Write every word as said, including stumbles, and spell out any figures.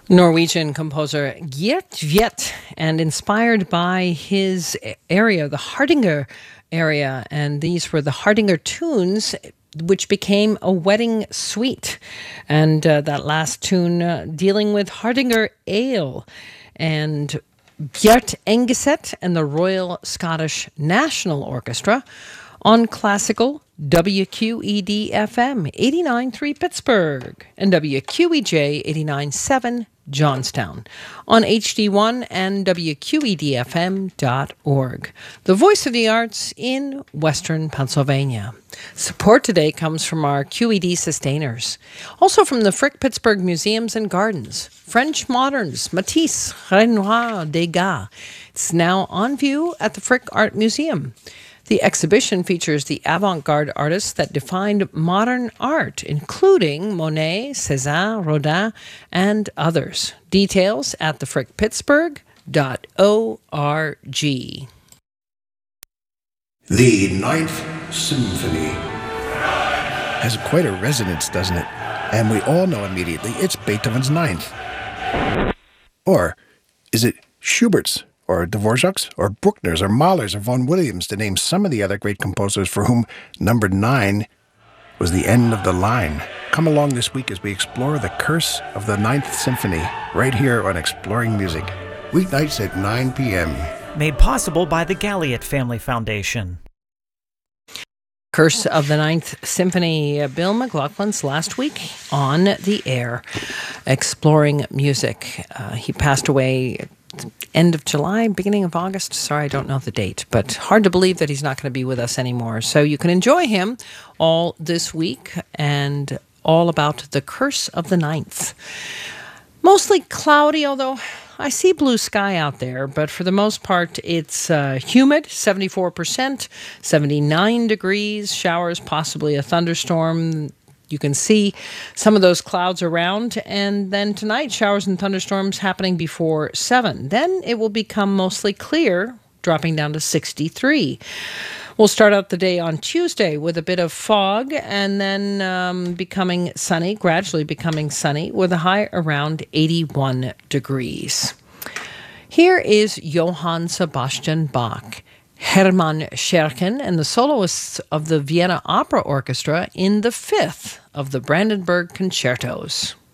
Norwegian composer Geert Viet, and inspired by his area, the Hardanger area, and these were the Hardanger tunes, which became a wedding suite. And uh, that last tune uh, dealing with Hardanger Ale. And Bjart Engeset and the Royal Scottish National Orchestra on classical W Q E D F M eighty-nine point three Pittsburgh and W Q E J eighty-nine point seven Johnstown on H D one and W Q E D F M dot org. The voice of the arts in Western Pennsylvania. Support today comes from our Q E D sustainers. Also from the Frick Pittsburgh Museums and Gardens. French Moderns, Matisse, Renoir, Degas. It's now on view at the Frick Art Museum. The exhibition features the avant-garde artists that defined modern art, including Monet, Cézanne, Rodin, and others. Details at the frick pittsburgh dot org. The Ninth Symphony has quite a resonance, doesn't it? And we all know immediately it's Beethoven's Ninth. Or is it Schubert's? Or Dvorak's, or Bruckner's, or Mahler's, or Vaughan Williams, to name some of the other great composers for whom number nine was the end of the line. Come along this week as we explore the curse of the Ninth Symphony, right here on Exploring Music. Weeknights at nine p.m. Made possible by the Galliot Family Foundation. Curse of the Ninth Symphony, uh, Bill McLaughlin's last week on the air, Exploring Music. Uh, he passed away end of July, beginning of August. Sorry, I don't know the date, but hard to believe that he's not going to be with us anymore. So you can enjoy him all this week and all about the Curse of the Ninth. Mostly cloudy, although I see blue sky out there, but for the most part, it's uh, humid, seventy-four percent, seventy-nine degrees, showers, possibly a thunderstorm. You can see some of those clouds around, and then tonight, showers and thunderstorms happening before seven. Then it will become mostly clear, dropping down to sixty-three. We'll start out the day on Tuesday with a bit of fog, and then um, becoming sunny, gradually becoming sunny, with a high around eighty-one degrees. Here is Johann Sebastian Bach, Hermann Scherchen, and the soloists of the Vienna Opera Orchestra in the fifth of the Brandenburg Concertos.